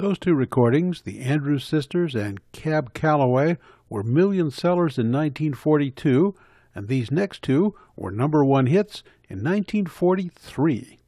Those two recordings, the Andrews Sisters and Cab Calloway, were million sellers in 1942, and these next two were #1 hits in 1943.